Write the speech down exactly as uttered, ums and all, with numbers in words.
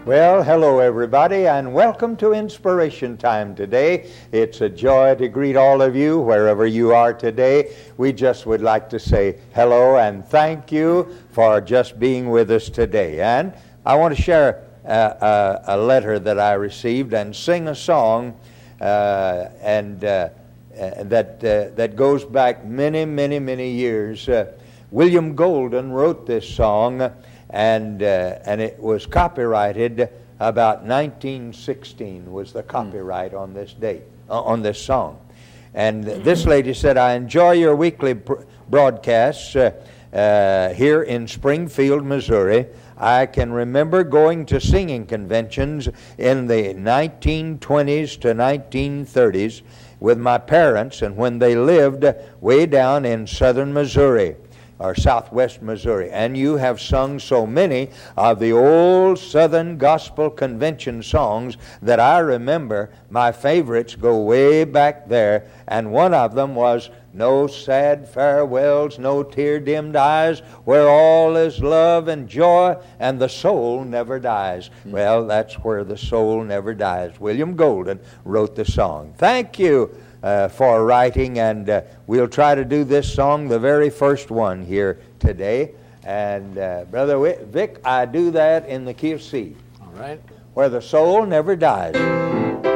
Well, hello everybody, and welcome to Inspiration Time today. It's a joy to greet all of you wherever you are today. We just would like to say hello and thank you for just being with us today. And I want to share a, a, a letter that I received and sing a song uh, and uh, uh, that uh, that goes back many, many, many years. Uh, William Golden wrote this song. And uh, and it was copyrighted about nineteen sixteen was the copyright on this date, uh, on this song. And this lady said, I enjoy your weekly pr- broadcasts uh, uh, here in Springfield, Missouri. I can remember going to singing conventions in the nineteen twenties to nineteen thirties with my parents, and when they lived way down in southern Missouri, or southwest Missouri, and you have sung so many of the old Southern Gospel Convention songs that I remember. My favorites go way back there, and one of them was No Sad Farewells, No Tear-Dimmed Eyes, Where All Is Love and Joy, and the Soul Never Dies. Mm-hmm. Well, that's where the soul never dies. William Golden wrote the song. Thank you Uh, for writing, and uh, we'll try to do this song, the very first one here today. And uh, Brother Vic, I do that in the key of C. All right. Where the soul never dies.